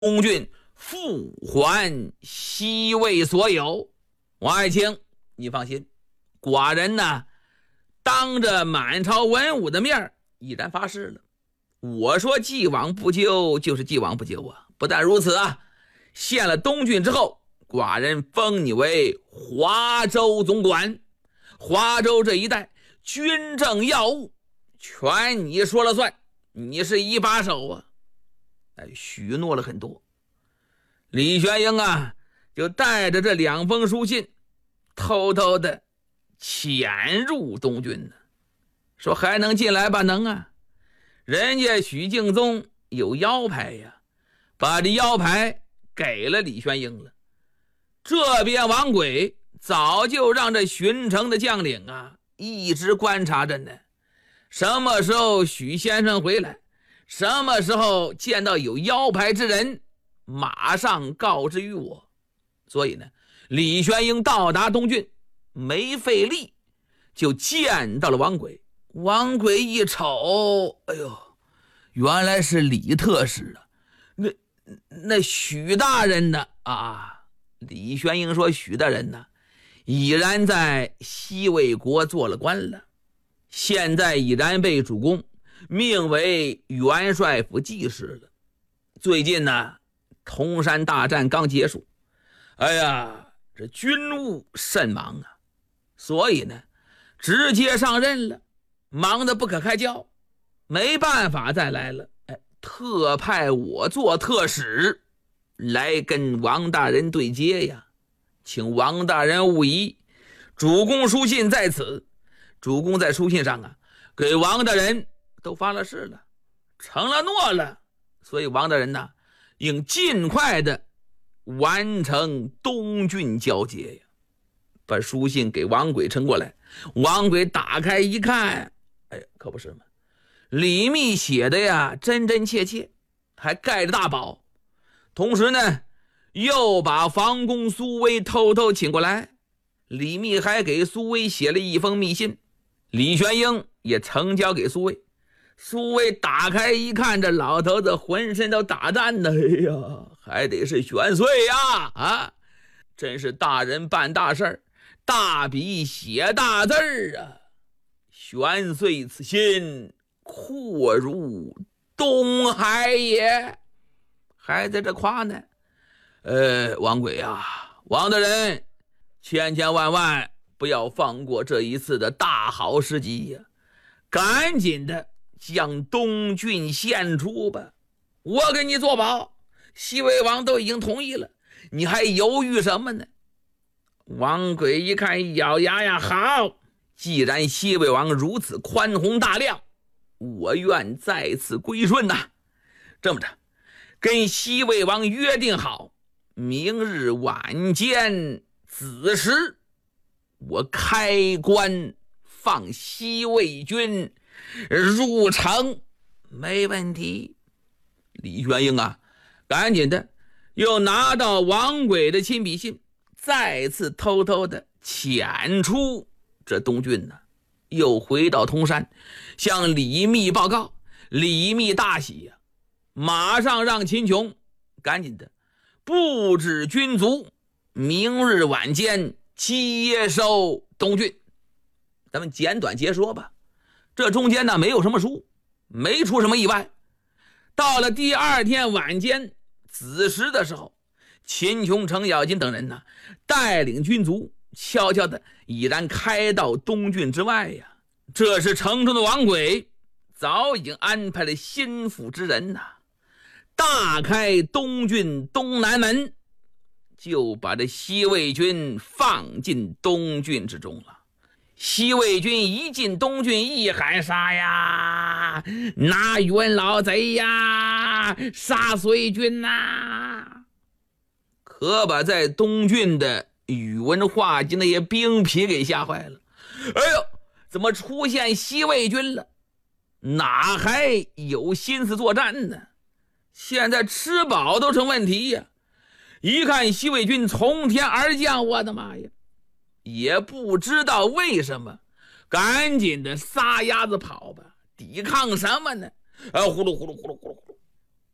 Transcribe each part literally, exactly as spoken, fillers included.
东郡复还西魏所有。王爱卿，你放心，寡人呢当着满朝文武的面毅然发誓了，我说既往不咎就是既往不咎啊！不但如此啊，献了东郡之后，寡人封你为华州总管，华州这一带军政要务全你说了算，你是一把手啊！哎，许诺了很多。李玄英啊，就带着这两封书信，偷偷的潜入东郡呢。说还能进来吧？能啊！人家许敬宗有腰牌呀，把这腰牌给了李玄英了。这边王轨早就让这巡城的将领啊一直观察着呢，什么时候许先生回来，什么时候见到有腰牌之人，马上告知于我。所以呢，李玄英到达东郡，没费力就见到了王轨。王轨一瞅，哎呦，原来是李特使啊！那那许大人呢？啊，李玄英说许大人呢，已然在西魏国做了官了，现在已然被主公命为元帅府记事了。最近呢，通山大战刚结束，哎呀，这军务甚忙啊，所以呢，直接上任了。忙得不可开交，没办法再来了。哎，特派我做特使，来跟王大人对接呀，请王大人勿疑，主公书信在此。主公在书信上啊，给王大人都发了誓了，承了诺了，所以王大人呢，应尽快的完成东郡交接呀。把书信给王轨呈过来，王轨打开一看，哎，可不是嘛，李密写的呀真真切切，还盖着大宝。同时呢，又把房公苏威偷偷请过来，李密还给苏威写了一封密信，李玄英也呈交给苏威。苏威打开一看，这老头子浑身都打颤呢，哎呀，还得是玄岁呀！啊，真是大人办大事儿，大笔写大字儿啊！玄岁此心，阔如东海也。还在这夸呢。呃，王轨啊，王大人，千千万万不要放过这一次的大好时机呀！赶紧的将东郡献出吧，我给你做保，西魏王都已经同意了，你还犹豫什么呢？王轨一看，一咬牙呀，好，既然西魏王如此宽宏大量，我愿再次归顺呐、啊。这么着，跟西魏王约定好，明日晚间子时，我开关放西魏军入城，没问题。李玄英啊，赶紧的又拿到王轨的亲笔信，再次偷偷的潜出这东郡呢，又回到通山，向李密报告。李密大喜呀、啊，马上让秦琼赶紧的布置军卒，明日晚间接收东郡。咱们简短截说吧，这中间呢没有什么疏，没出什么意外。到了第二天晚间子时的时候，秦琼、程咬金等人呢，带领军卒悄悄的已然开到东郡之外呀。这是城中的王轨早已经安排了心腹之人呐、啊，大开东郡东南门，就把这西魏军放进东郡之中了。西魏军一进东郡，一喊杀呀，拿袁老贼呀，杀隋军呐！可把在东郡的宇文化及那些兵痞给吓坏了。哎呦，怎么出现西魏军了？哪还有心思作战呢？现在吃饱都成问题呀！一看西魏军从天而降，我的妈呀，也不知道为什么，赶紧的撒丫子跑吧，抵抗什么呢？啊，呼噜呼噜呼噜呼噜呼噜，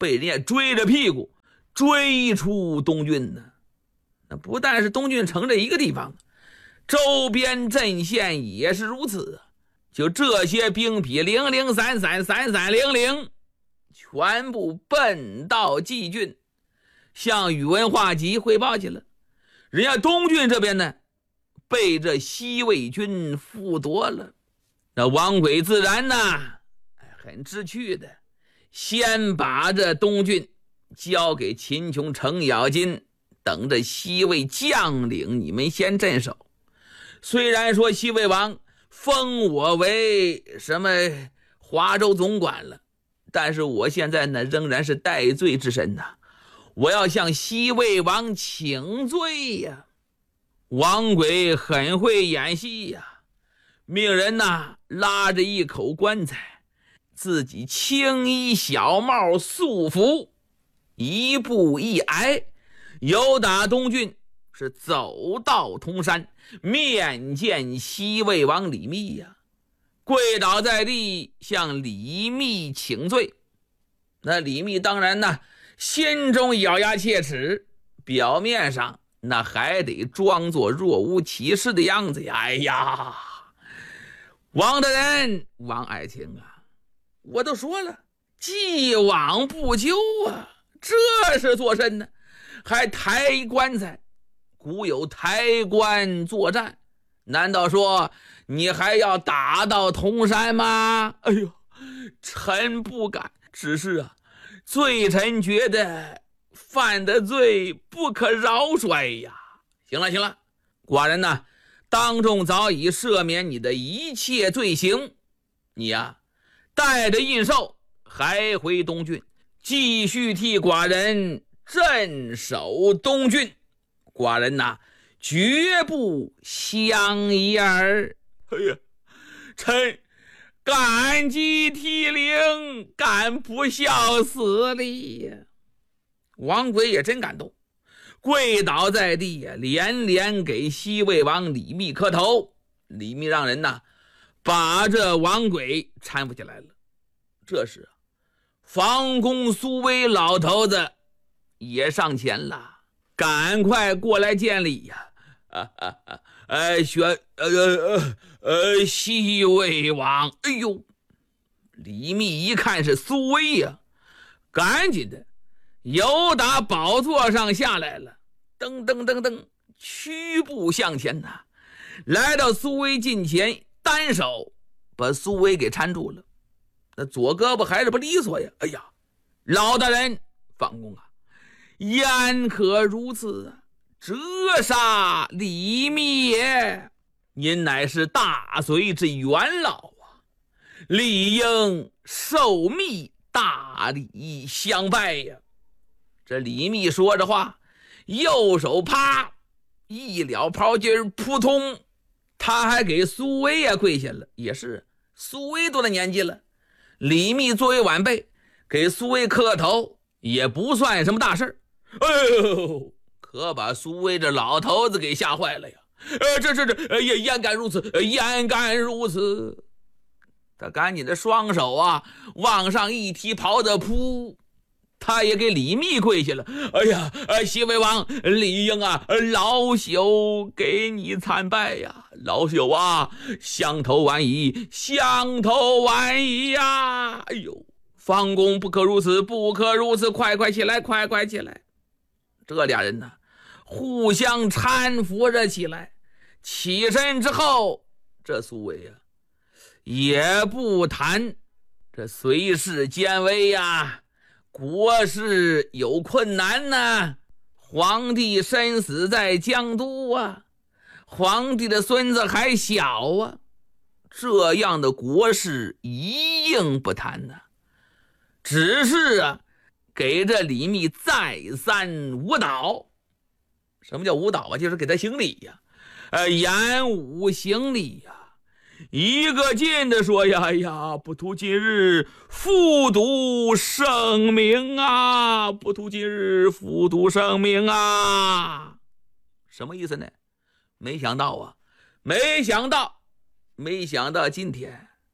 被人家追着屁股追出东郡呢。那不但是东郡城这一个地方，周边镇县也是如此啊。就这些兵痞零零散散散散零零，全部奔到蓟郡，向宇文化及汇报去了。人家东郡这边呢，被这西魏军复夺了。那王轨自然呢，很知趣的，先把这东郡交给秦琼、程咬金，等着西魏将领你们先镇守。虽然说西魏王封我为什么华州总管了，但是我现在呢仍然是戴罪之身呐、啊，我要向西魏王请罪呀。王轨很会演戏呀，命人呐拉着一口棺材，自己青衣小帽素服，一步一挨，由打东郡是走到铜山，面见西魏王李密呀，跪倒在地向李密请罪。那李密当然呢心中咬牙切齿，表面上那还得装作若无其事的样子呀。哎呀，王大人，王爱卿啊，我都说了，既往不咎啊，这是做甚呢？还抬棺材，古有抬棺作战，难道说你还要打到铜山吗？哎呦，臣不敢，只是啊，罪臣觉得犯的罪不可饶甩呀。行了行了，寡人呢当众早已赦免你的一切罪行，你呀带着印绶还回东郡，继续替寡人镇守东郡，寡人呐绝不相疑儿。哎呀，臣感激涕零，敢不孝死礼呀。王轨也真感动，跪倒在地呀，连连给西魏王李密磕头。李密让人呐把这王轨搀扶起来了。这时房公苏威老头子也上前了，赶快过来见礼呀！啊啊啊！呃，选呃呃呃，西魏王，哎呦！李密一看是苏威呀，赶紧的由打宝座上下来了，噔噔噔噔，屈步向前呐、啊，来到苏威近前，单手把苏威给搀住了。那左胳膊还是不利索呀！哎呀，老大人，房公啊，焉可如此啊？折杀李密也，您乃是大隋之元老啊，理应受密大礼相拜呀。这李密说着话，右手啪一撩袍襟，扑通，他还给苏威呀跪下了。也是苏威多大年纪了，李密作为晚辈给苏威磕头也不算什么大事。哎呦，可把苏威这老头子给吓坏了呀！呃，这这这，呃，焉敢如此？焉敢如此？他赶紧的双手啊往上一提，袍子扑，他也给李密跪下了。哎呀，呃，西魏王理应啊，老朽给你参拜呀，老朽啊，相投晚矣，相投晚矣呀！哎呦，方公不可如此，不可如此，快快起来，快快起来！这俩人呢互相搀扶着起来，起身之后，这苏威啊也不谈这隋世艰危呀，国事有困难呢，皇帝身死在江都啊，皇帝的孙子还小啊，这样的国事一应不谈呢。只是啊给这李密再三舞蹈。什么叫舞蹈啊？就是给他行礼呀、啊，呃，演武行礼呀、啊。一个劲的说呀，哎呀，不图今日复读声名啊，不图今日复读声名啊。什么意思呢？没想到啊，没想到，没想到今天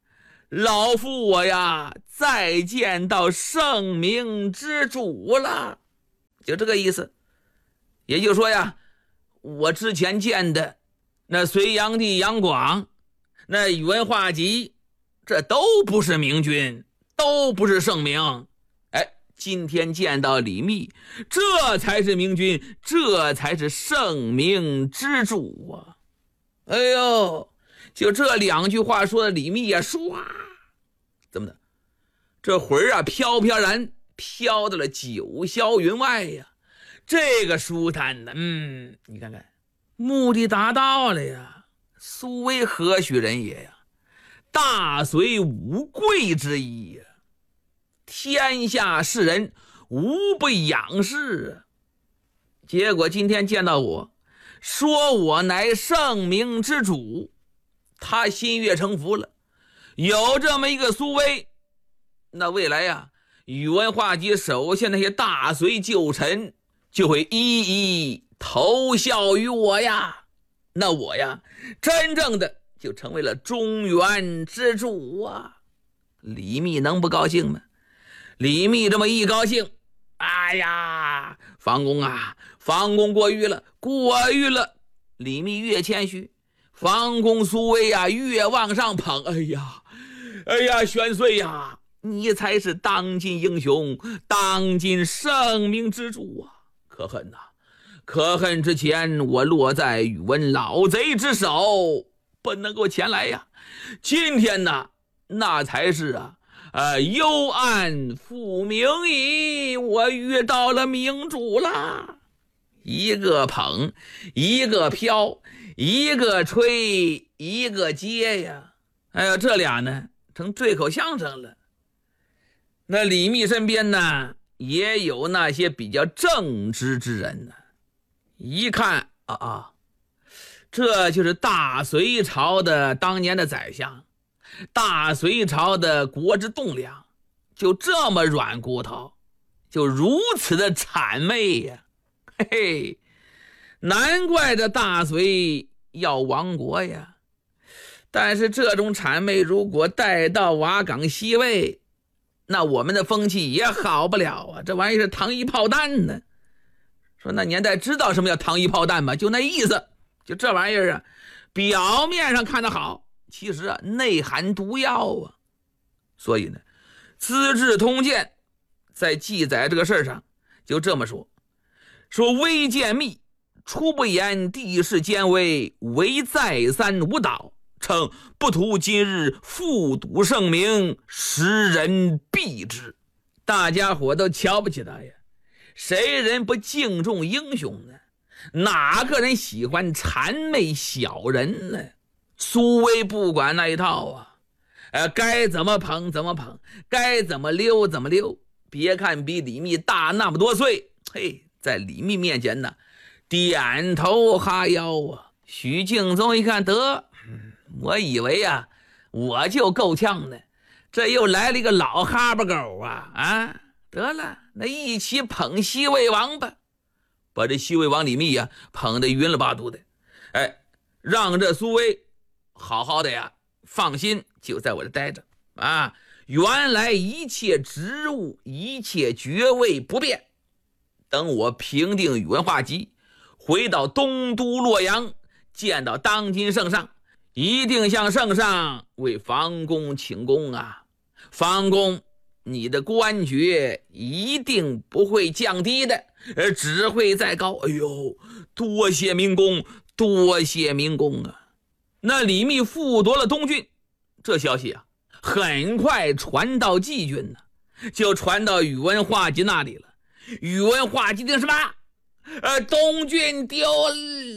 老夫我呀再见到圣明之主了，就这个意思。也就是说呀，我之前见的那隋炀帝杨广，那宇文化及，这都不是明君，都不是圣明。哎，今天见到李密，这才是明君，这才是圣明之主啊！哎呦，就这两句话说的李密呀，唰，怎么的？这魂儿啊，飘飘然飘到了九霄云外呀！这个舒坦的，嗯，你看看，目的达到了呀！苏威何许人也呀？大隋五贵之一呀！天下士人无不仰视啊！结果今天见到我，说我乃圣明之主，他心悦诚服了。有这么一个苏威，那未来呀，宇文化及手下那些大隋旧臣就会一一投效于我呀，那我呀真正的就成为了中原之主啊！李密能不高兴吗？李密这么一高兴，哎呀，房公啊，房公过誉了，过誉了。李密越谦虚，房公苏威啊越往上捧。哎呀，哎呀，玄岁呀，你才是当今英雄，当今圣明之主啊！可恨呐、啊，可恨之前我落在宇文老贼之手，不能够前来呀。今天呢，那才是啊，呃，幽暗复明矣，我遇到了明主啦。一个捧，一个飘，一个吹，一个接呀。哎呀，这俩呢成对口相声了。那李密身边呢也有那些比较正直之人呢，一看啊啊，这就是大隋朝的当年的宰相，大隋朝的国之栋梁，就这么软骨头，就如此的谄媚呀！嘿嘿，难怪这大隋要亡国呀！但是这种谄媚如果带到瓦岗西魏，那我们的风气也好不了啊！这玩意是糖衣炮弹呢。说那年代知道什么叫糖衣炮弹吗？就那意思，就这玩意儿啊，表面上看得好，其实啊内含毒药啊。所以呢，《资治通鉴》在记载这个事儿上就这么说：说微见密，初不言地势艰危，唯再三无导，称不图今日复睹圣明，时人避之。大家伙都瞧不起他呀，谁人不敬重英雄呢？哪个人喜欢谄媚小人呢？苏威不管那一套啊，呃，该怎么捧怎么捧，该怎么溜怎么溜。别看比李密大那么多岁，嘿，在李密面前呢，点头哈腰啊。许敬宗一看，得，我以为啊，我就够呛呢，这又来了一个老哈巴狗啊啊！得了，那一起捧西魏王吧，把这西魏王李密呀捧得晕了八度的。哎，让这苏威好好的呀，放心就在我这待着啊。原来一切职务，一切爵位不变，等我平定宇文化及，回到东都洛阳，见到当今圣上，一定向圣上为房公请功啊！房公，你的官爵一定不会降低的，呃，只会再高。哎呦，多谢明公，多谢明公啊！那李密复夺了东郡，这消息啊，很快传到蓟郡呢，就传到宇文化及那里了。宇文化及定什么？呃，东郡丢了。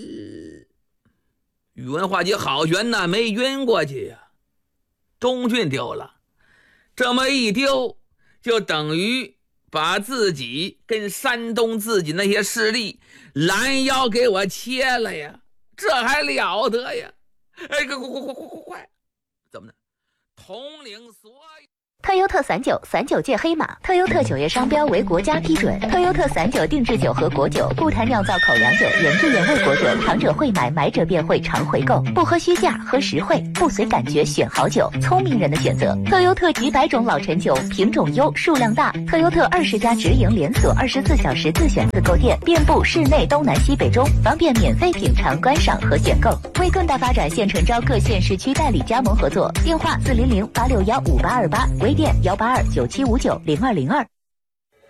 宇文化及好悬呐，没晕过去呀、啊。东郡丢了，这么一丢，就等于把自己跟山东自己那些势力拦腰给我切了呀，这还了得呀！哎，快快快快快快！怎么的？统领所有。 特优特散酒，散酒界黑马。特优特酒业商标为国家批准。特优特散酒定制酒和果酒，不谈酿造口粮酒、原汁原味果酒，尝者会买，买者便会常回购。不喝虚价，喝实惠，不随感觉选好酒，聪明人的选择。特优特几百种老陈酒，品种优，数量大。特优特二十家直营连锁，二十四小时自选自购店，遍布市内东南西北中，方便免费品尝、观赏和选购。为更大发展，现诚招各县市区代理加盟合作，电话四零零八六幺五八二八，微店幺八二九七五九零二零二。